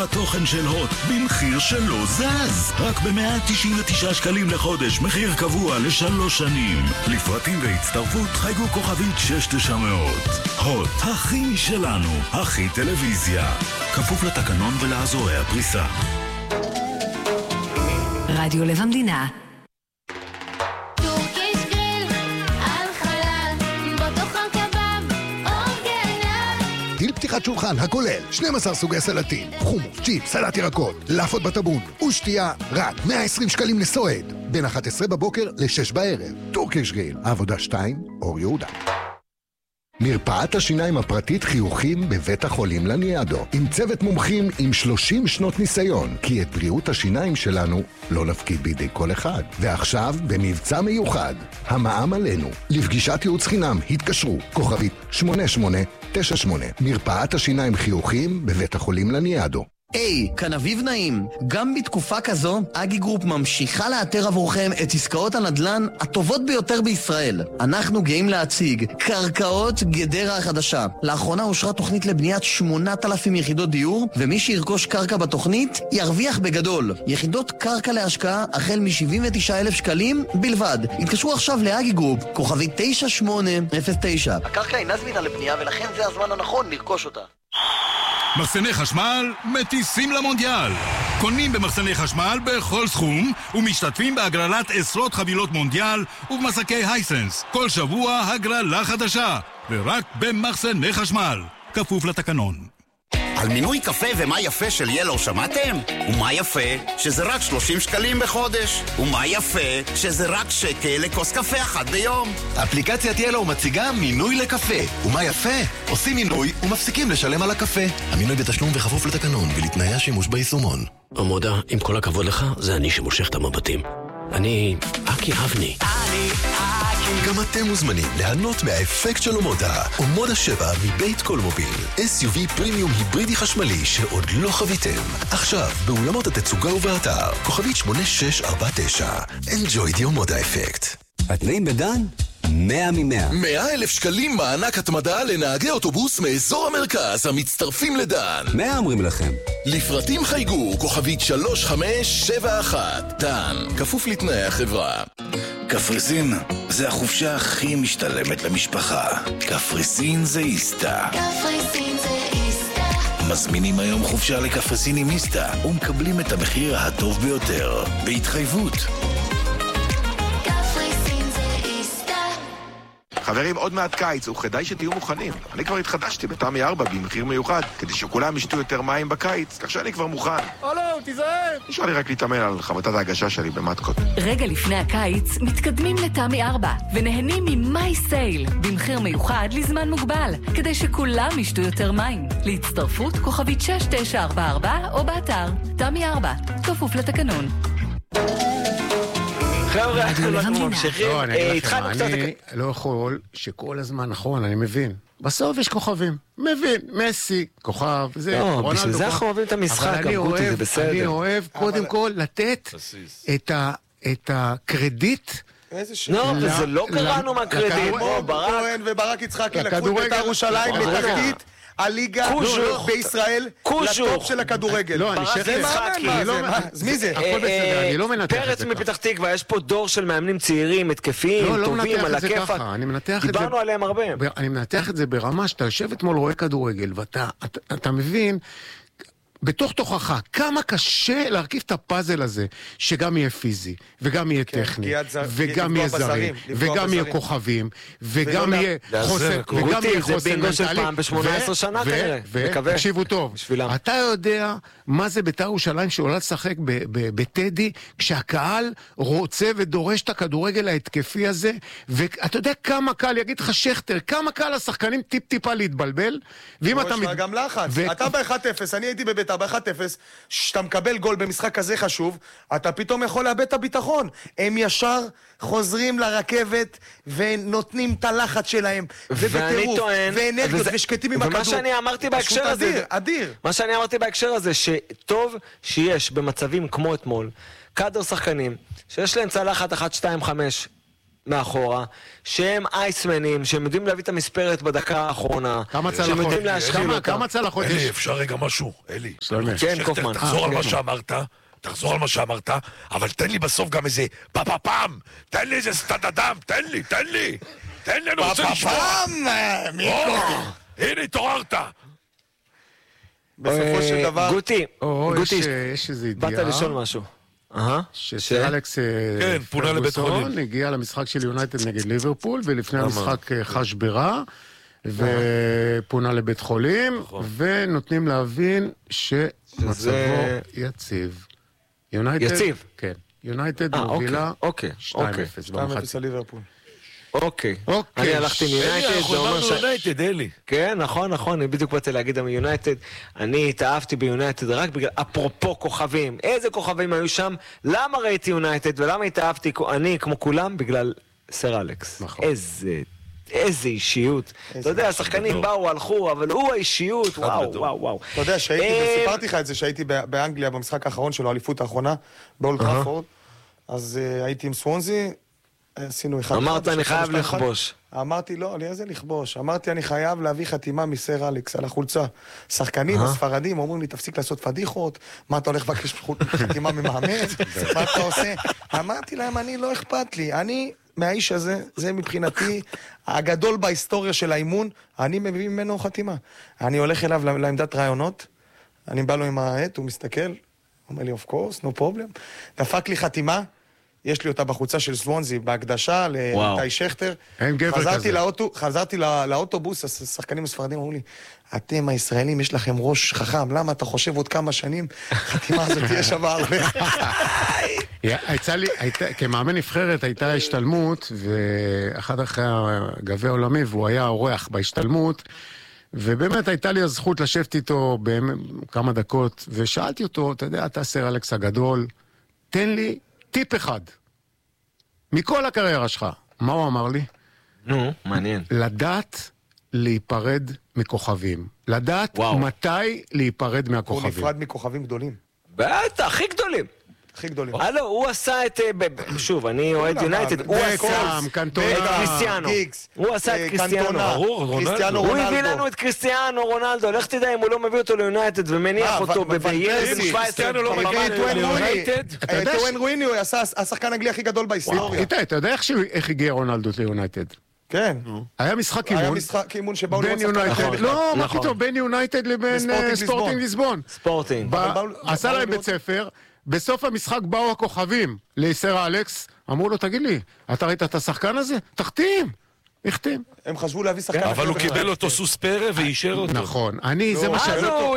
התוכן של הוט במחיר שלא זז, רק ב-199 שקלים לחודש, מחיר קבוע ל3 שנים. לפרטים והצטרפות חייגו כוכבית 6900. הוט, הכי משלנו, הכי טלוויזיה, כפוף לתקנון ולאזורי הפריסה. רדיו לב המדינה. דיל פתיחת שולחן הכולל 12 סוגי סלטים, חומוס, צ'יפ, סלט ירקות, לאפות בטבון ושתייה רק 120 שקלים לסועד, בין 11 בבוקר ל-6 בערב. טורקיש גריל, העבודה 2, אור יהודה. מרפאת השיניים הפרטית חיוכים בבית החולים לניאדו, עם צוות מומחים עם 30 שנות ניסיון, כי את בריאות השיניים שלנו לא נפקיד בידי כל אחד. ועכשיו במבצע מיוחד, המע"מ עלינו. לפגישת ייעוץ חינם התקשרו, כוכבית 8898. מרפאת השיניים חיוכים בבית החולים לניאדו. היי, כאן אביב נעים. גם בתקופה כזו, אגי גרופ ממשיכה לאתר עבורכם את עסקאות הנדל"ן הטובות ביותר בישראל. אנחנו גאים להציג קרקעות גדרה החדשה. לאחרונה אושרה תוכנית לבניית 8,000 יחידות דיור, ומי שירכוש קרקע בתוכנית ירוויח בגדול. יחידות קרקע להשקעה החל מ-79,000 שקלים בלבד. התקשרו עכשיו לאגי גרופ, כוכבי 9809. הקרקע אינה זמינה לבנייה ולכן זה הזמן הנכון לרכוש אותה. מחסני חשמל מטיסים למונדיאל. קונים במחסני חשמל בכל סכום ומשתתפים בהגרלת עשרות חבילות מונדיאל ובמסקי הייסנס. כל שבוע הגרלה חדשה, ורק במחסני חשמל, כפוף לתקנון. על מינוי קפה ומה יפה של ילו שמעתם? ומה יפה שזה רק 30 שקלים בחודש? ומה יפה שזה רק שקל לכוס קפה אחת ביום? אפליקציית ילו מציגה מינוי לקפה. ומה יפה? עושים מינוי ומפסיקים לשלם על הקפה. המינוי בתשלום וכפוף לתקנון ולתנאי השימוש ביישומון. עמודה, עם כל הכבוד לך, זה אני שמושך את המבטים. אני אקי אבני. גם אתם מוזמנים ליהנות מהאפקט של עמודה. עמודה 7 מבית קולמוביל, SUV פרימיום היברידי חשמלי שעוד לא חוויתם. עכשיו באולמות התצוגה ובאתר, כוכבית 8649. Enjoy the עמודה אפקט. התנאים בדן? 100 מ-100. 100,000 שקלים מענק התמדה לנהגי אוטובוס מאזור המרכז המצטרפים לדן. 100 אומרים לכם. לפרטים חייגו, כוכבית 3571. דן, כפוף לתנאי החברה. קפריסין זה החופשה הכי משתלמת למשפחה. קפריסין זה איסטה. קפריסין זה איסטה. מזמינים היום חופשה לקפריסין עם איסטה ומקבלים את המחיר הטוב ביותר בהתחייבות. חברים, עוד מעט קיץ, וכדאי שתהיו מוכנים. אני כבר התחדשתי בתמי 4 במחיר מיוחד, כדי שכולם ישתו יותר מים בקיץ, כך שאני כבר מוכן. תיזהר! נשאר לי רק להתאמן על חבטת ההגשה שלי במתקות. רגע לפני הקיץ, מתקדמים לתמי 4, ונהנים ממי סייל, במחיר מיוחד לזמן מוגבל, כדי שכולם ישתו יותר מים. להצטרפות, כוכבית 6944, או באתר, תמי 4, כפוף לתקנון. חבר'ה, אנחנו ממשיכים. אני לא יכול שכל הזמן, נכון, אני מבין. בסוף יש כוכבים. מבין, מסי, כוכב, זה... לא, בשביל זה אנחנו אוהבים את המשחק, גם גוטי, זה בסדר. אני אוהב קודם כל לתת את הקרדיט... לא, וזה לא קראנו מהקרדיט. כהן וברק יצחקי לקחו את ירושלים לתחתית הליגה בישראל לטופ של הכדורגל. לא, אני מי זה? הכל בסדר, אני לא מנתח את פרץ זה מפתח תקווה, יש פה דור של מאמנים צעירים, התקפיים, טובים, על הכיפק. דיברנו עליהם הרבה. אני מנתח את זה ברמה שאתה יושב אתמול רואה כדורגל, ואתה מבין... בתוך תוכחה, כמה קשה להרכיב את הפאזל הזה, שגם יהיה פיזי, וגם יהיה טכני, וגם יהיה זרים, וגם יהיה כוכבים, וגם יהיה חוסן, וגם יהיה חוסן זה בינגו של פעם ב-18 שנה כנראה, מקווה. תקשיבו טוב, אתה יודע מה זה בית"ר ירושלים שעולה לשחק בטדי, כשהקהל רוצה ודורש את הכדורגל ההתקפי הזה, ואתה יודע כמה קהל, יגיד לך שכתר, כמה קהל השחקנים טיפ-טיפה להתבלבל, ואם אתה... גם לחץ, אתה ב-1-0, אני הייתי בבית"ר ב-1-0, שאתה מקבל גול במשחק כזה חשוב, אתה פתאום יכול לאבד את הביטחון. הם ישר חוזרים לרכבת ונותנים את הלחץ שלהם, ובטירוף, ואנרגיות, ושקטים עם הכדור. ומה שאני אמרתי בהקשר הזה, אדיר. מה שאני אמרתי בהקשר הזה, שטוב שיש במצבים כמו אתמול, קאדר שחקנים, שיש להם צלחת 1, 2, 5, מאחורה, שהם אייסמנים, שהם יודעים להביא את המספרת בדקה האחרונה, שהם יודעים להשחיל אותה. כמה צלחות? אלי, אפשר רגע משהו? אלי. כן, קופמן. תחזור על מה שאמרת, אבל תן לי בסוף גם איזה פאפאפאם, תן לי איזה סטדדם, תן לי, אני רוצה לשמוע. הנה, התעוררת. בסופו של דבר... גוטי, יש איזו ידיעה. באת לשאול משהו. שסר אלכס פרגוסון הגיע למשחק של יונייטד נגד ליברפול, ולפני המשחק חש ברע, ופונה לבית חולים, ונותנים להבין שמצבו יציב. יציב? כן. יונייטד מובילה 2-0. 2-0 על ליברפול. אוקיי. אני הלכתי מיונייטד. אנחנו אמרנו יונייטד, אלי. כן, נכון, אני בדיוק באתי להגיד על יונייטד. אני התאהבתי ביונייטד רק בגלל, אפרופו כוכבים. איזה כוכבים היו שם? למה ראיתי יונייטד ולמה התאהבתי אני כמו כולם? בגלל סר אלכס. איזה אישיות. אתה יודע, השחקנים באו, הלכו, אבל הוא האישיות, וואו. אתה יודע, סיפרתי לך את זה, שהייתי באנגליה במשחק האחרון שלו, האליפות האחרונה, באולד טראפורד, אז הייתי עם סוונזי, עשינו אחד. אמרת אני חייב לכבוש. אמרתי לא, לי איזה לכבוש. אמרתי אני חייב להביא חתימה מסר אלכס על החולצה. שחקנים הספרדים אומרים לי תפסיק לעשות פדיחות, מה אתה הולך לבקש חתימה ממאמן, מה אתה עושה? אמרתי להם אני לא אכפת לי, אני מהאיש הזה, זה מבחינתי הגדול בהיסטוריה של האימון, אני מביא ממנו חתימה. אני הולך אליו לעמדת רעיונות, אני בא לו עם העט, הוא מסתכל, אומר לי of course, no problem, דפק לי חתימה, יש לי אותה בחוצה של סוונזי, בהקדשה לאיתי שכטר. אין גבר כזה. חזרתי לאוטובוס, השחקנים הספרדים אמרו לי, אתם הישראלים יש לכם ראש חכם, למה אתה חושב עוד כמה שנים? חתימה הזאת תהיה שווה הרבה. כמאמן נבחרת הייתה השתלמות, ואחד אחרי הגביע העולמי, והוא היה אורח בהשתלמות, ובאמת הייתה לי הזכות לשבת איתו כמה דקות, ושאלתי אותו, אתה יודע, אתה סר אלכס הגדול, תן לי טיפ אחד, מכל הקריירה שלך. מה הוא אמר לי? נו, מעניין. לדעת להיפרד מכוכבים. לדעת מתי להיפרד מהכוכבים. הוא נפרד מכוכבים גדולים. בטח, הכי גדולים. הכי גדולים. הלו, הוא עשה את... שוב, אני אוהד יונייטד. הוא עשה את קריסטיאנו. הוא עשה את קריסטיאנו. הוא הביא לנו את קריסטיאנו רונלדו. לך תדע אם הוא לא מביא אותו ליונייטד ומניח אותו בילד בן 17. קריסטיאנו לא מביא את טואן רויני. הוא עשה השחקן האנגלי הכי גדול בהיסטוריה. איתי, אתה יודע איך הגיע רונלדו ליונייטד? כן. היה משחק אימון. היה משחק אימון שבאו לראות שחקן. לא, מה פתאום, בין יונייטד לבין ספורטינג ליסבון. ספורטינג. עשה להם בית ספר. בסוף המשחק באו הכוכבים לסר אלכס, אמרו לו, תגיד לי, אתה ראית את השחקן הזה? תחתים. החתים. הם חשבו להביא שחקן. אבל הוא קיבל אותו סוס פרא ואישר אותו. נכון. זה מה שאני... הוא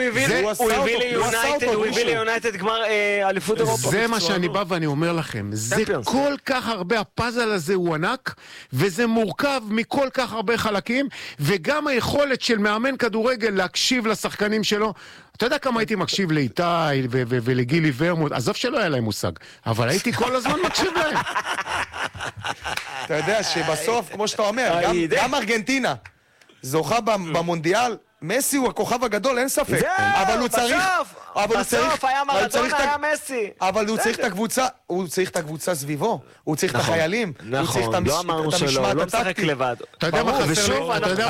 הביא ליונייטד גמר אליפות אירופה. זה מה שאני בא ואני אומר לכם. זה כל כך הרבה, הפאזל הזה הוא ענק, וזה מורכב מכל כך הרבה חלקים, וגם היכולת של מאמן כדורגל להקשיב לשחקנים שלו. אתה יודע כמה הייתי מקשיב לאיתי ולגילי ורמוט, עזוב שלא היה להם מושג, אבל הייתי כל הזמן מקשיב להם. אתה יודע שבסוף, כמו שאתה אומר, גם ארגנטינה זוכה במונדיאל, מסי הוא הכוכב הגדול, אין ספק. אבל הוא צריך... בסוף היה מרדונה, היה מסי. אבל הוא צריך את הקבוצה, הוא צריך את הקבוצה סביבו, הוא צריך את החיילים, הוא צריך את המשמעת הטקטית. אתה יודע מה חסר?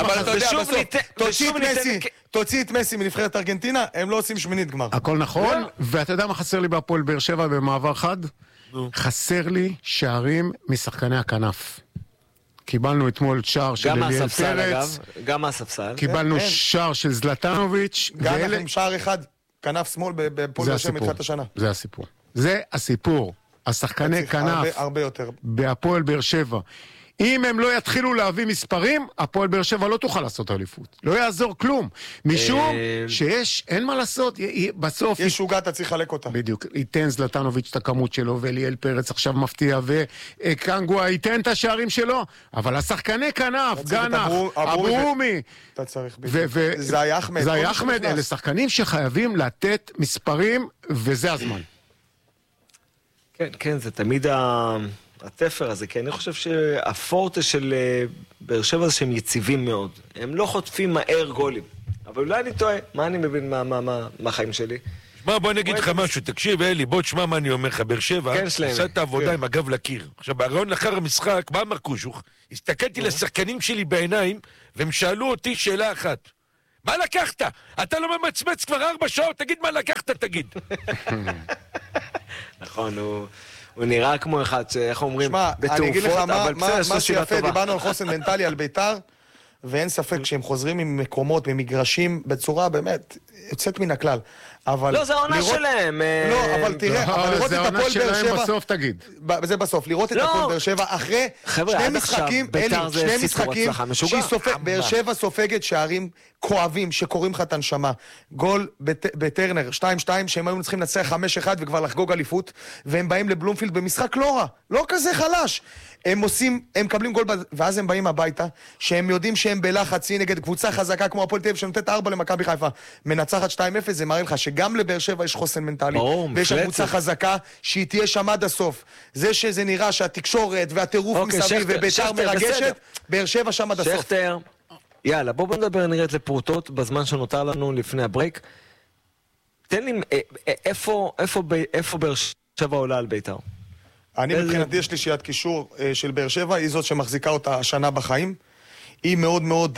תוציא את מסי מנבחרת ארגנטינה, הם לא עושים שמינית גמר. הכל נכון, ואתה יודע מה חסר לי בהפועל באר שבע במעבר חד? חסר לי שערים משחקני הכנף. קיבלנו אתמול שער של אליאל פרץ. גם מהספסל. קיבלנו שער של זלטנוביץ'. גם אנחנו עם שער אחד, כנף שמאל בפועל באר שבע מתחילת השנה. זה הסיפור. זה הסיפור. השחקני כנף הרבה יותר. בהפועל באר שבע. אם הם לא יתחילו להביא מספרים, הפועל באר שבע לא תוכל לעשות אליפות. לא יעזור כלום. משום שיש, אין מה לעשות, בסוף... יש שוגה, אתה צריך לחלק אותה. בדיוק. ייתן זלטנוביץ' את הכמות שלו, ואליאל פרץ עכשיו מפתיע, וקנגואה ייתן את השערים שלו, אבל השחקני כנף, גנח, אברומי, אתה צריך בדיוק. זאי אחמד. זאי אחמד, אלה שחקנים שחייבים לתת מספרים, וזה הזמן. כן, כן, זה תמיד התפר הזה, כי אני חושב שהפורטה של באר שבע זה שהם יציבים מאוד. הם לא חוטפים מהר גולים. אבל אולי אני טועה, מה אני מבין מהחיים שלי? מה, בוא נגיד לך משהו, תקשיב, אלי, בוא תשמע מה אני אומר לך, באר שבע, כן, שלמה. עשה את העבודה עם הגב לקיר. עכשיו, בהרעיון לאחר המשחק, מה אמר קושוך? הסתכלתי לשחקנים שלי בעיניים, והם שאלו אותי שאלה אחת. מה לקחת? אתה לא ממצמץ כבר 4 שעות, תגיד מה לקחת, תגיד. נכון, הוא נראה כמו אחד, איך אומרים, בתעופות, אני אגיד לך מה שיפה, דיברנו על חוסן מנטלי, על ביתר, ואין ספק שהם חוזרים ממקומות, ממגרשים, בצורה באמת יוצאת מן הכלל. לא, זה העונה שלהם. לא, אבל תראה, אבל לראות את הפועל באר שבע... זה העונה בסוף, תגיד. זה בסוף, לראות את הפועל באר שבע אחרי שני משחקים, שני משחקים, באר שבע סופגת שערים כואבים שקוראים לך את הנשמה. גול בטרנר, 2-2, שהם היו צריכים לנצח 5-1 וכבר לחגוג אליפות, והם באים לבלומפילד במשחק לא רע, לא כזה חלש. הם מקבלים גול, ואז הם באים הביתה, שהם יודעים שהם בלחץ, נגד קבוצה חזקה כמו הפועל תל אביב, שנותנת 4 למכבי חיפה, מנצחת 2-0, זה מראה לך שגם לבאר שבע יש חוסן מנטלי, ויש קבוצה חזקה, שהיא תהיה שם עד הסוף. זה שזה נראה שהתקשורת והטירוף מסביב וביתר מרגשת, באר שבע שם עד הסוף. שכתר, יאללה, בוא נדבר נראית לפרוטות, בזמן שנותר לנו לפני הברייק. תן לי, איפה באר שבע עולה על ביתר? אני מבחינתי יש לי שיעת קישור של באר שבע, היא זאת שמחזיקה אותה השנה בחיים. היא מאוד מאוד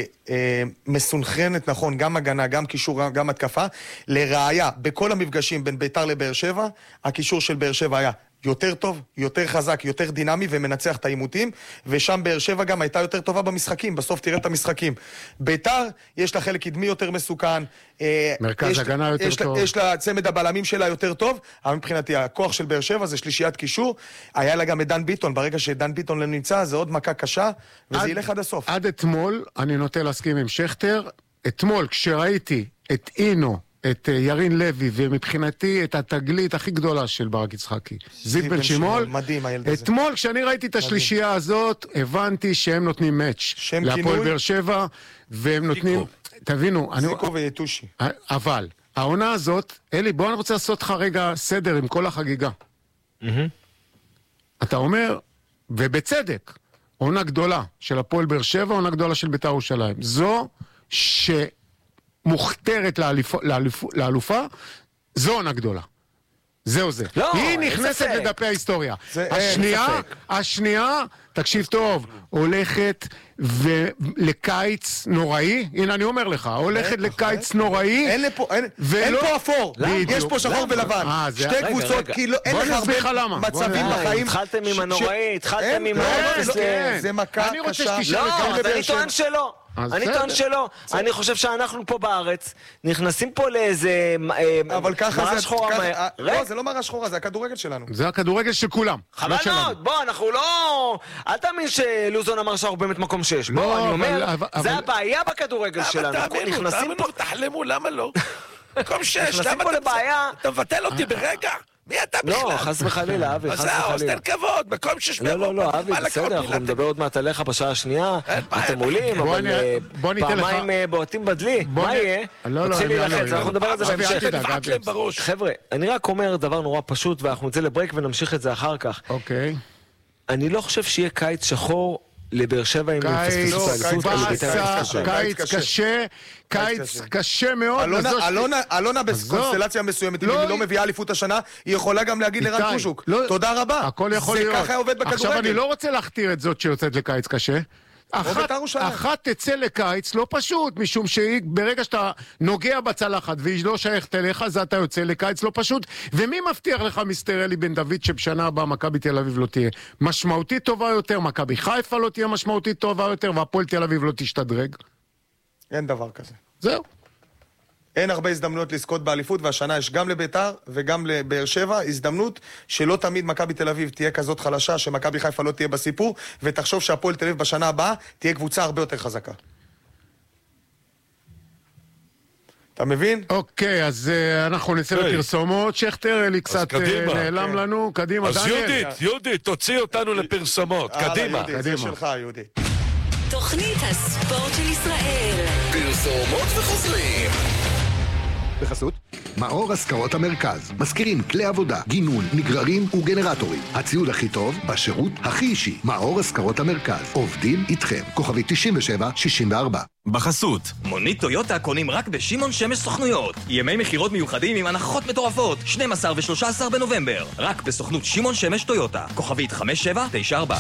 מסונכרנת, נכון, גם הגנה, גם קישור, גם התקפה. לראיה, בכל המפגשים בין ביתר לבאר שבע, הקישור של באר שבע היה יותר טוב, יותר חזק, יותר דינמי ומנצח את העימותים, ושם באר שבע גם הייתה יותר טובה במשחקים, בסוף תראה את המשחקים. ביתר, יש לה חלק קדמי יותר מסוכן, מרכז הגנה יותר טוב. יש לה צמד הבלמים שלה יותר טוב, אבל מבחינתי הכוח של באר שבע זה שלישיית קישור, היה לה גם את דן ביטון, ברגע שדן ביטון לא נמצא, זה עוד מכה קשה, וזה ילך עד הסוף. עד אתמול, אני נוטה להסכים עם שכתר, אתמול כשראיתי את אינו, את ירין לוי, ומבחינתי את התגלית הכי גדולה של ברק יצחקי, זיו בן שימול. מדהים הילד הזה. אתמול כשאני ראיתי את השלישייה הזאת, הבנתי שהם נותנים מאץ' להפועל באר שבע, והם נותנים, תבינו, זיקו ויתושי. אבל העונה הזאת, אלי, בוא אני רוצה לעשות לך רגע סדר עם כל החגיגה. אתה אומר, ובצדק, עונה גדולה של הפועל באר שבע, עונה גדולה של בית"ר ירושלים. זו מוכתרת לאלופה, זו עונה גדולה. זהו זה. לא, היא נכנסת לדפי ההיסטוריה. השנייה, תקשיב טוב, הולכת לקיץ נוראי, הנה אני אומר לך, הולכת לקיץ נוראי. אין פה אפור, יש פה שחור ולבן. שתי קבוצות, כאילו אין לך הרבה מצבים בחיים. התחלתם עם הנוראי, התחלתם עם זה מכה קשה. לא, אז אני טוען שלא. אני טוען שלא. אני חושב שאנחנו פה בארץ נכנסים פה לאיזה מראה שחורה. לא, זה לא מראה שחורה, זה הכדורגל שלנו. זה הכדורגל של כולם. חבל מאוד, בוא, אנחנו לא... אל תאמין שלוזון אמר שאנחנו באמת מקום 6. בוא, אני אומר, זה הבעיה בכדורגל שלנו. תחלמו, למה לא? מקום 6, נכנסים פה לבעיה... אתה מבטל אותי ברגע. מי אתה בכלל? לא, חס וחלילה, אבי, חס וחלילה. אז תן כבוד, מקום 6. לא, אבי, בסדר, אנחנו נדבר עוד מעט עליך בשעה השנייה. אתם עולים, אבל פעמיים בועטים בדלי. מה יהיה? תתחיל להילחץ, אנחנו נדבר על זה בהמשך. חבר'ה, אני רק אומר דבר נורא פשוט, ואנחנו נצא לברייק ונמשיך את זה אחר כך. אוקיי. אני לא חושב שיהיה קיץ שחור לבאר שבע עם קיץ קשה, קיץ קשה מאוד. אלונה בקונסטלציה מסוימת, אם היא לא מביאה אליפות השנה, היא יכולה גם להגיד לרן קושוק, תודה רבה. הכל יכול להיות. זה ככה עובד בכדורגל. עכשיו אני לא רוצה להכתיר את זאת שיוצאת לקיץ קשה. אחת תצא לקיץ לא פשוט, משום שברגע שאתה נוגע בצלחת והיא לא שייכת אליך, אז אתה יוצא לקיץ לא פשוט. ומי מבטיח לך, מיסטר אלי בן דוד, שבשנה הבאה מכבי תל אביב לא תהיה משמעותית טובה יותר, מכבי חיפה לא תהיה משמעותית טובה יותר, והפועל תל אביב לא תשתדרג? אין דבר כזה. זהו. אין הרבה הזדמנויות לזכות באליפות, והשנה יש גם לביתר וגם לבאר שבע הזדמנות שלא תמיד מכבי תל אביב תהיה כזאת חלשה, שמכבי חיפה לא תהיה בסיפור, ותחשוב שהפועל תל אביב בשנה הבאה תהיה קבוצה הרבה יותר חזקה. אתה מבין? אוקיי, אז אנחנו נצא לפרסומות. שכתר, אלי קצת נעלם לנו. קדימה, דניאל. אז יהודית, תוציא אותנו לפרסומות. קדימה. זה שלך, יהודית. תוכנית הספורט של ישראל. פרסומות וחוזרים. בחסות מאור השכרות המרכז. מזכירים כלי עבודה, גינון, נגררים וגנרטורים. הציוד הכי טוב, בשירות הכי אישי. מאור השכרות המרכז. עובדים איתכם. כוכבי 9764. בחסות, מונית טויוטה קונים רק בשמעון שמש סוכנויות. ימי מחירות מיוחדים עם הנחות מטורפות, 12 ו-13 בנובמבר. רק בסוכנות שמעון שמש טויוטה. כוכבית 5794.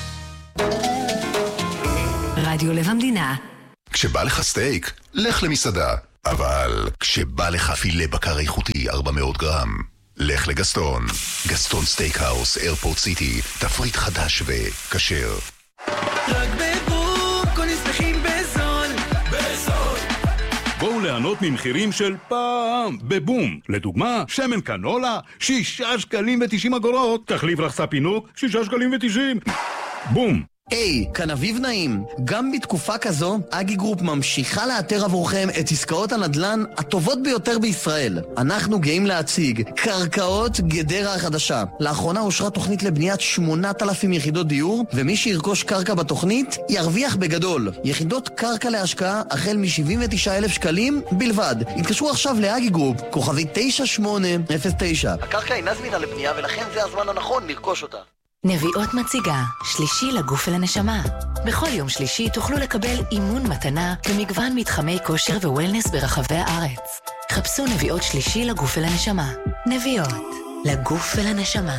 רדיו לב המדינה. כשבא לך סטייק, לך למסעדה. אבל כשבא לך פילה בקר איכותי 400 גרם, לך לגסטון. גסטון סטייקהאוס, איירפורט סיטי, תפריט חדש וכשר. רק בבום, קונים שמחים בזול. בזול. בואו ליהנות ממחירים של פעם בבום. לדוגמה, שמן קנולה, 6.90 שקלים, תחליף לחסה פינוק, 6.90 שקלים. בום. היי, כאן אביב נעים. גם בתקופה כזו, אגי גרופ ממשיכה לאתר עבורכם את עסקאות הנדל"ן הטובות ביותר בישראל. אנחנו גאים להציג קרקעות גדרה החדשה. לאחרונה אושרה תוכנית לבניית 8,000 יחידות דיור, ומי שירכוש קרקע בתוכנית ירוויח בגדול. יחידות קרקע להשקעה החל מ-79,000 שקלים בלבד. התקשרו עכשיו לאגי גרופ, כוכבי 9809. הקרקע אינה זמינה לבנייה ולכן זה הזמן הנכון לרכוש אותה. נביאות מציגה, שלישי לגוף ולנשמה. בכל יום שלישי תוכלו לקבל אימון מתנה במגוון מתחמי כושר ווולנס ברחבי הארץ. חפשו נביאות שלישי לגוף ולנשמה. נביאות, לגוף ולנשמה.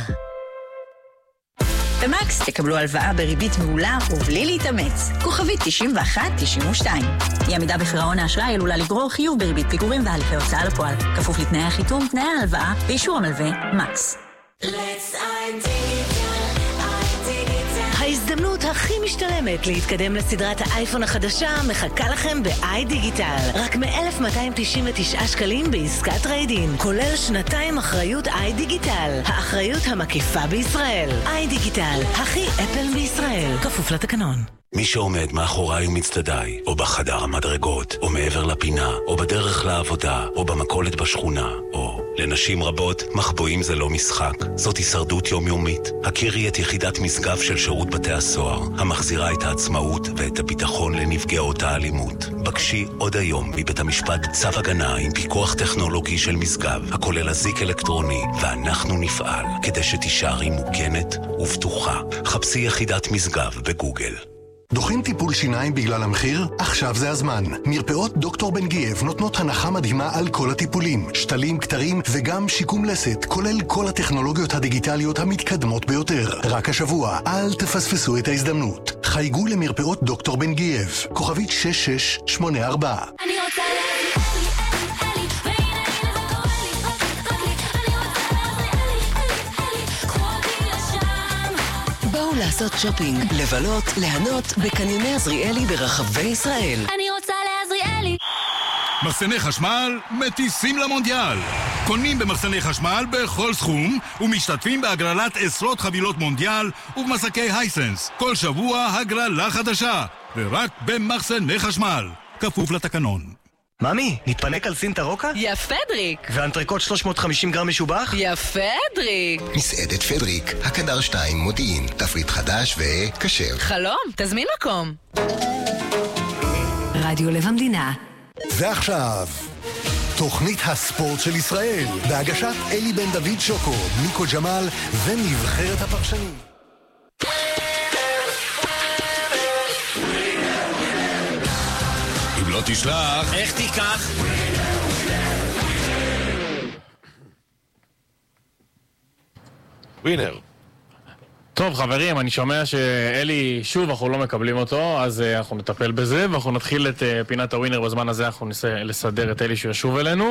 במקס תקבלו הלוואה בריבית מעולה ובלי להתאמץ. כוכבית 9192. אי עמידה בפירעון האשראי עלולה לגרור חיוב בריבית פיגורים והליכי הוצאה לפועל. כפוף לתנאי החיתום, תנאי ההלוואה ואישור המלווה. מקס. ההזדמנות הכי משתלמת להתקדם לסדרת האייפון החדשה מחכה לכם ב-i דיגיטל. רק מ-1,299 שקלים בעסקת טריידין, כולל 2 אחריות i דיגיטל. האחריות המקיפה בישראל. i דיגיטל, הכי אפל בישראל. כפוף לתקנון. מי שעומד מאחוריי ומצדדיי, או בחדר המדרגות, או מעבר לפינה, או בדרך לעבודה, או במכולת בשכונה, או לנשים רבות, מחבואים זה לא משחק. זאת הישרדות יומיומית. הכירי את יחידת משגב של שירות בתי הסוהר, המחזירה את העצמאות ואת הביטחון לנפגעות האלימות. בקשי עוד היום מבית המשפט צו הגנה עם פיקוח טכנולוגי של משגב, הכולל אזיק אלקטרוני, ואנחנו נפעל כדי שתישארי מוגנת ובטוחה. חפשי יחידת משגב בגוגל. דוחים טיפול שיניים בגלל המחיר? עכשיו זה הזמן. מרפאות דוקטור בן גייב נותנות הנחה מדהימה על כל הטיפולים, שתלים, כתרים וגם שיקום לסת, כולל כל הטכנולוגיות הדיגיטליות המתקדמות ביותר. רק השבוע, אל תפספסו את ההזדמנות. חייגו למרפאות דוקטור בן גייב, כוכבית 6684. אני רוצה לעשות שופינג, לבלות, ליהנות בקניוני עזריאלי ברחבי ישראל. אני רוצה לעזריאלי. מחסני חשמל מטיסים למונדיאל. קונים במחסני חשמל בכל סכום ומשתתפים בהגרלת עשרות חבילות מונדיאל ובמסקי הייסנס. כל שבוע הגרלה חדשה, ורק במחסני חשמל. כפוף לתקנון. ממי, נתפנק על סינטה רוקה? יא פדריק. ואנטריקוט 350 גרם משובח? יא פדריק. מסעדת פדריק, הקדר 2 מודיעין, תפריט חדש וכשר. חלום, תזמין מקום. רדיו לב המדינה. ועכשיו, תוכנית הספורט של ישראל, בהגשת אלי בן דוד שוקו, ניקו ג'מל ונבחרת הפרשנים. אם לא תשלח, איך תיקח? ווינר. טוב חברים, אני שומע שאלי שוב אנחנו לא מקבלים אותו, אז אנחנו נטפל בזה ואנחנו נתחיל את פינת הווינר. בזמן הזה אנחנו ניסה לסדר את אלי שישוב אלינו.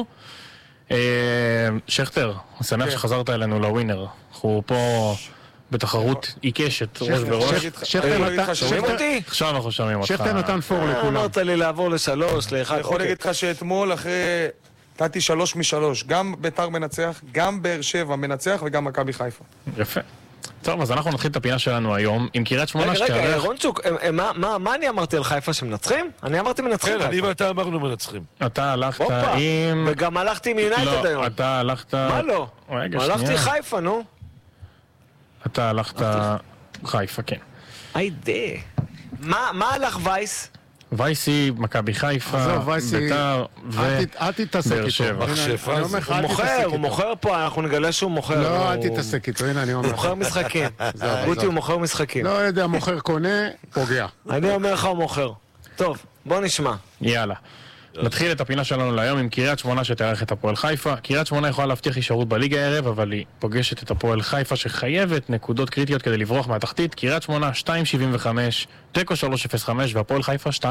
שכטר, אני שמח שחזרת אלינו לווינר. אנחנו פה בתחרות עיקשת, ראש בראש. שכטר, שומעים אותי? עכשיו אנחנו שומעים אותך. שכטר נתן פור לכולם. אמרת לי לעבור ל3, ל1. אני יכול להגיד לך שאתמול אחרי... נתתי 3 מ-3, גם בית"ר מנצח, גם באר שבע מנצח וגם מכבי חיפה. יפה. טוב, אז אנחנו נתחיל את הפינה שלנו היום עם קריית שמונה שתארח... רגע, רונצ'וק, מה אני אמרתי על חיפה שמנצחים? אני אמרתי מנצחים. כן, אני ואתה אמרנו מנצחים. אתה הלכת עם... וגם הלכתי עם יונייטד היום. לא, אתה הלכת... מה לא? רגע, שנייה. הלכתי חיפה, נו. אתה הלכת חיפה, כן. היידה. מה הלך וייס? וייסי, מכבי חיפה, ביתר אל תתעסק איתו. הוא מוכר פה, אנחנו נגלה שהוא מוכר. לא, אל תתעסק איתו, הנה אני אומר. הוא מוכר משחקים. רותי הוא מוכר משחקים. לא יודע, מוכר קונה, פוגע. אני אומר לך הוא מוכר. טוב, בוא נשמע. יאללה. נתחיל את הפינה שלנו להיום עם קריית שמונה שתארח את הפועל חיפה. קריית שמונה יכולה להבטיח הישארות בליגה הערב, אבל היא פוגשת את הפועל חיפה שחייבת נקודות קריטיות כדי לברוח מהתחתית. קריית שמונה 2.75, תיקו 3.05 והפועל חיפה 2.40.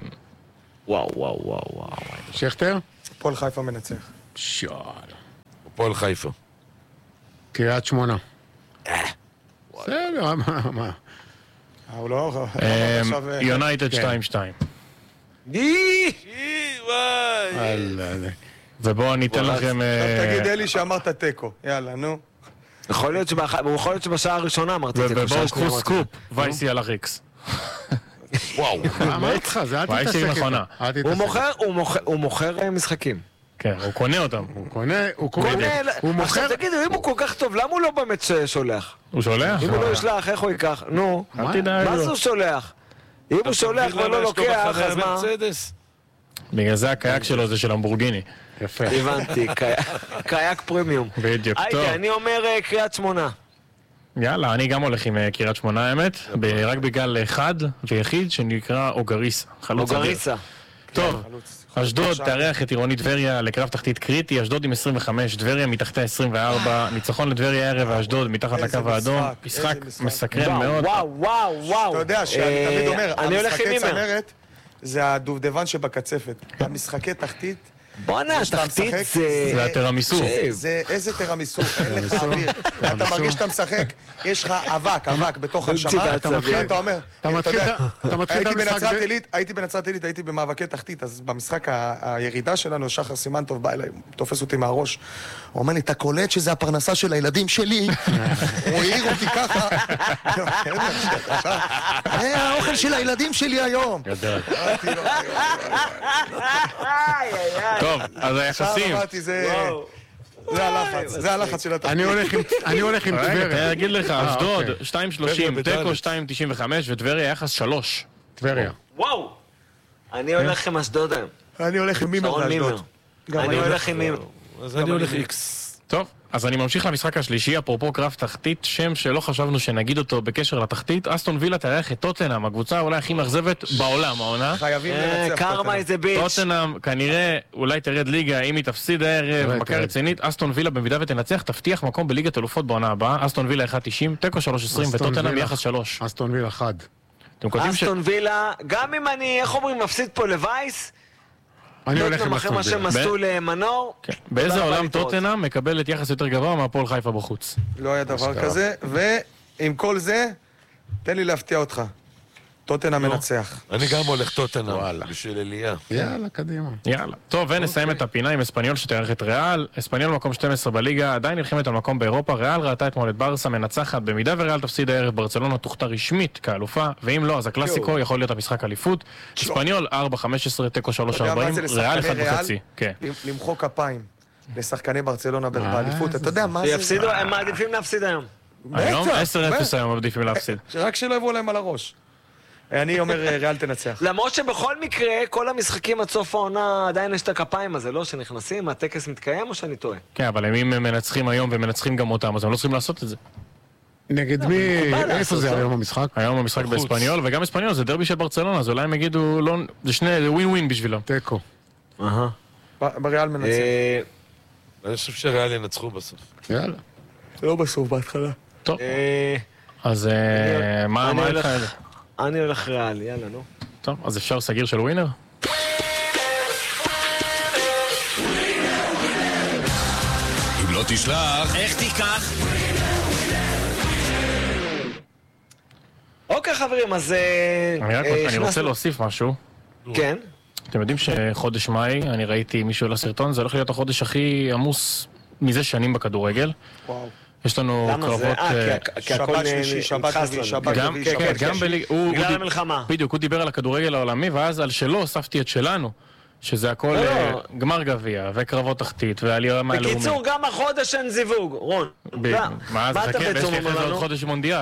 וואו. שכטר? הפועל חיפה מנצח. הפועל חיפה. קריית שמונה. בסדר, מה? הוא לא... יונייטד 2.2. ובואו ניתן לכם... תגיד אלי שאמרת תיקו, יאללה, נו. יכול להיות שבשעה הראשונה אמרתי תיקו. ובואו קחו סקופ, וייסי על הריקס. וואו. אמרתי לך, זה אל תתעסק איתו. הוא מוכר משחקים. כן, הוא קונה אותם. הוא מוכר... עכשיו תגידו, אם הוא כל כך טוב, למה הוא לא באמת שולח? הוא שולח? אם הוא לא ישלח, איך הוא ייקח? נו, מה זה הוא שולח? אם הוא שולח ולא לוקח, אז מה? בגלל זה הקייק שלו זה של המבורגיני. יפה. הבנתי, קייק פרימיום. בדיוק, טוב. אני אומר קריית שמונה. יאללה, אני גם הולך עם קריית שמונה האמת, רק בגלל אחד ויחיד שנקרא אוגריסה. אוגריסה. טוב, אשדוד תארח את עירונית טבריה לקרב תחתית קריטי, אשדוד עם 25, טבריה מתחתה 24, ניצחון לטבריה הערב ואשדוד מתחת לקו האדום, משחק מסקרן מאוד. וואו. אתה יודע שאני תמיד אומר, המשחקי צמרת זה הדובדבן שבקצפת. המשחקי תחתית, בוא'נה, תחתית זה התרמיסו. איזה תרמיסו, אין לך אוויר. אתה מרגיש שאתה משחק, יש לך אבק בתוך הנשמה. אתה אומר, הייתי בנצרת עילית, הייתי במאבקי תחתית, אז במשחק הירידה שלנו, שחר סימנטוב בא אליי, תופס אותי מהראש. הוא אומר לי, אתה קולט שזה הפרנסה של הילדים שלי? הוא העיר אותי ככה. זה האוכל של הילדים שלי היום. טוב, אז היחסים. זה הלחץ של התחתית. אני הולך עם טבריה. רגע, אגיד לך, אשדוד 2.30, תיקו 2.95 וטבריה יחס 3. טבריה. וואו! אני הולך עם אשדוד היום. אני הולך עם מימר לאשדוד. אני הולך עם מימר. אז אני הולך איקס. טוב, אז אני ממשיך למשחק השלישי, אפרופו קרב תחתית, שם שלא חשבנו שנגיד אותו בקשר לתחתית, אסטון וילה תארח את טוטנהאם, הקבוצה אולי הכי מאכזבת בעולם, העונה. חייבים לנצח קרמה איזה ביץ'. טוטנהאם כנראה אולי תרד ליגה, אם היא תפסיד הערב, מכה רצינית, אסטון וילה במידה ותנצח, תבטיח מקום בליגת אלופות בעונה הבאה, אסטון וילה 1.90, תיקו 3.20 וטוטנהאם יחס 3. אסטון וילה 1. אסטון וילה, גם אם אני, איך אומרים, מפסיד פה לווייס, אני הולך עם אחרי מה שהם עשו למנור. באיזה עולם טוטנהאם מקבלת יחס יותר גבוה מהפועל חיפה בחוץ? לא היה דבר כזה, ועם כל זה, תן לי להפתיע אותך. טוטנהאם מנצח. אני גם הולך טוטנהאם, בשביל אליה. יאללה, קדימה. יאללה. טוב, ונסיים את הפינה עם אספניול שתארח את ריאל. אספניול מקום 12 בליגה, עדיין נלחמת על מקום באירופה. ריאל ראתה אתמול את ברסה מנצחת. במידה וריאל תפסיד הערב, ברצלונה תוכתה רשמית כאלופה, ואם לא, אז הקלאסיקו יכול להיות המשחק אליפות. אספניול 4-15, תיקו 3-40, ריאל 1.5. למחוא כפיים לשחקני ברצלונה באליפות. אתה יודע מה זה? הם מעדיפים להפסיד היום. היום 10-0 היום מעדיפים להפסיד. רק שלא יבואו להם על הראש. אני אומר ריאל תנצח. למרות שבכל מקרה, כל המשחקים עד סוף העונה עדיין יש את הכפיים הזה, לא? שנכנסים, הטקס מתקיים או שאני טועה? כן, אבל אם הם מנצחים היום ומנצחים גם אותם, אז הם לא צריכים לעשות את זה. נגד מי? איפה זה היום המשחק? היום המשחק באספניול, וגם אספניול זה דרבי של ברצלונה, אז אולי הם יגידו, זה שני, זה ווין ווין בשבילם. תיקו. בריאל מנצח. אני חושב שריאל ינצחו בסוף. יאללה. לא בסוף, בהתחלה. טוב. אז מה הולך האלה? אני הולך ריאל, יאללה, נו. טוב, אז אפשר סגיר של ווינר? אם לא תשלח, איך תיקח? אוקיי חברים, אז... אני רוצה להוסיף משהו. כן. אתם יודעים שחודש מאי, אני ראיתי מישהו לסרטון, זה הולך להיות החודש הכי עמוס מזה שנים בכדורגל. וואו. יש לנו קרבות... שבת שלישי, שבת רביעי, שבת רביעי, בגלל המלחמה. בדיוק, הוא דיבר על הכדורגל העולמי, ואז על שלו הוספתי את שלנו, שזה הכל גמר גביע, וקרבות תחתית, ועלייה מהלאומי. בקיצור, גם החודש אין זיווג, רון. מה, זה חכה, ויש לי אחרי זה עוד חודש מונדיאל.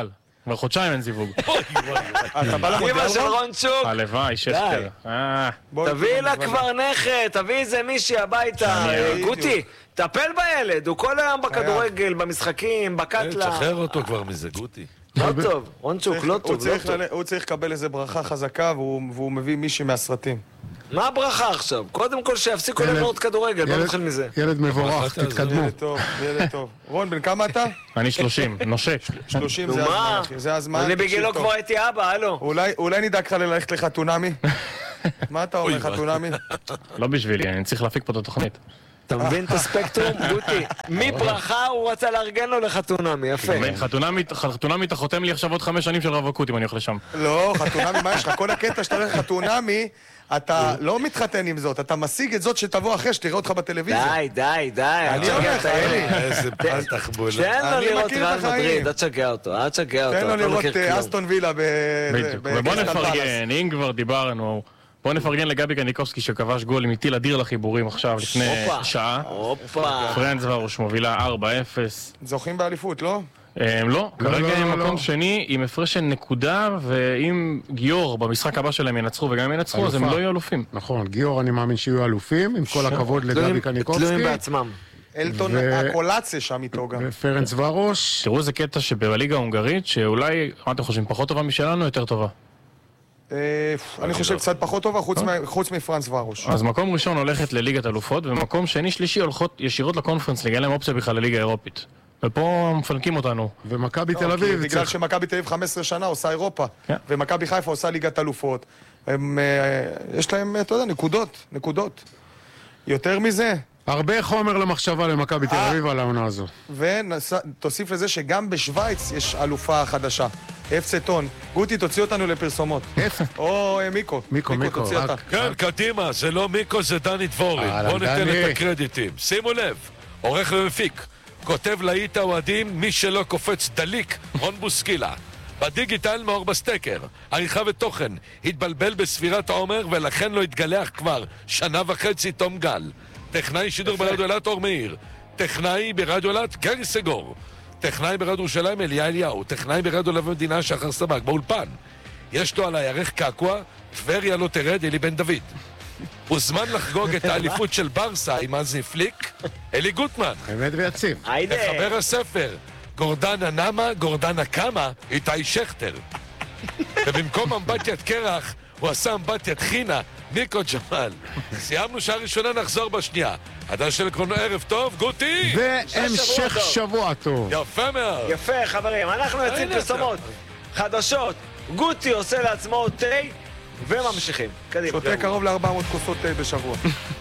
כבר חודשיים אין זיווג. אתה בא למונדיאל אמא של רון צ'וק. הלוואי, שכטר. תביא לה כבר נכד, תביא איזה מישהי הביתה. גוטי, טפל בילד, הוא כל היום בכדורגל, במשחקים, בקטלה. תשחרר אותו כבר מזה, גוטי. לא טוב, רון צ'וק, לא טוב. הוא צריך לקבל איזה ברכה חזקה והוא מביא מישהי מהסרטים. מה הברכה עכשיו? קודם כל שיפסיקו לראות כדורגל, בוא נתחיל מזה. ילד מבורך, תתקדמו. ילד טוב. רון, בן כמה אתה? אני 30, נושק. 30 זה הזמן, אחי, זה הזמן. אני בגילו כבר הייתי אבא, הלו. אולי נדאג לך ללכת לחתונמי? מה אתה אומר, חתונמי? לא בשבילי, אני צריך להפיק פה את התוכנית. אתה מבין את הספקטרום? גוטי, מברכה הוא רצה לארגן לו לחתונמי, יפה. חתונמי אתה חותם לי עכשיו עוד 5 שנים של רווקות אם אני הולך לשם. לא, חתונמי, מה יש לך? כל הקטע שאתה הולך לחתונמי, אתה לא מתחתן עם זאת, אתה משיג את זאת שתבוא אחרי שתראה אותך בטלוויזיה. די. אני אומר לך, אלי. איזה פתח בולה. תן לו לראות ריאל מדריד, אל תשגע אותו. תן לו לראות אסטון וילה ובוא נפרגן, אם כבר דיברנו. בוא נפרגן לגבי קניקובסקי שכבש גול עם איטיל אדיר לחיבורים עכשיו לפני שעה. פרנץ ורוש מובילה 4-0. זוכים באליפות, לא? לא, כרגע הם מקום שני עם הפרש של נקודה, ואם גיור במשחק הבא שלהם ינצחו וגם ינצחו, אז הם לא יהיו אלופים. נכון, גיור אני מאמין שיהיו אלופים, עם כל הכבוד לגבי קניקובסקי. תלויים בעצמם. אלטון הקולציה שם איתו גם. ופרנץ ורוש. תראו איזה קטע שבליגה ההונגרית, שאולי, מה אתם חושבים, פחות טובה משלנו, יותר טובה? אני חושב קצת פחות טובה, חוץ מפרנץ ורוש. אז מקום ראשון הולכת לליגת אלופות, ומקום שני שלישי הולכות ישירות לקונפרנס, לגלל להם אופציה בכלל לליגה האירופית. ופה מפנקים אותנו. ומכבי תל אביב. בגלל שמכבי תל אביב 15 שנה עושה אירופה, ומכבי חיפה עושה ליגת אלופות. יש להם, אתה יודע, נקודות. יותר מזה. הרבה חומר למחשבה למכבי תל אביב על העונה הזו. ותוסיף לזה שגם בשוויץ יש אלופה חדשה. אפסה טון. גוטי, תוציא אותנו לפרסומות. או מיקו, תוציא אותה. כן, קדימה, זה לא מיקו, זה דני דבורי. בוא ניתן את הקרדיטים. שימו לב, עורך ומפיק. כותב להיט האוהדים, מי שלא קופץ דליק, רון בוסקילה. בדיגיטל מאור בסטקר, עריכה ותוכן, התבלבל בספירת העומר ולכן לא התגלח כבר 1.5 שנה תום גל. טכנאי שידור ברדיו אילת אור מאיר, טכנאי ברדיו אילת גרי סגור, טכנאי ברדיו ירושלים אליה אליהו, טכנאי ברדיו לב המדינה שחר סבק, באולפן. יש לו על הירך קעקוע, טבריה לא תרד, אלי בן דוד. הוזמן לחגוג את האליפות של ברסה עם עזי פליק, אלי גוטמן. אמת ויציב. מחבר הספר, גורדנה נמה, גורדנה קמה, איתי שכטר. ובמקום אמבטיית קרח, הוא עשה אמבטיית חינה, ניקו ג'מאל. סיימנו שעה ראשונה, נחזור בשנייה. עד של קרונו ערב טוב, גוטי! והמשך שבוע טוב. יפה מאוד. יפה, חברים, אנחנו יוצאים פרסומות. חדשות, גוטי עושה לעצמו תה וממשיכים. קדימה. שותה קרוב ל400 כוסות תה בשבוע.